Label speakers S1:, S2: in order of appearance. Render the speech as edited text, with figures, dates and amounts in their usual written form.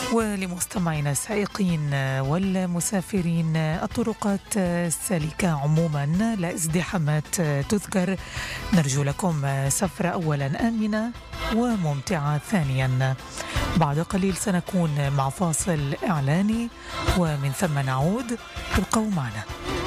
S1: ولمستمعينا السائقين والمسافرين الطرقات سالكة عموما، لا ازدحامات تذكر. نرجو لكم سفرة أولا آمنة وممتعة ثانيا. بعد قليل سنكون مع فاصل إعلاني ومن ثم نعود. ابقوا معنا.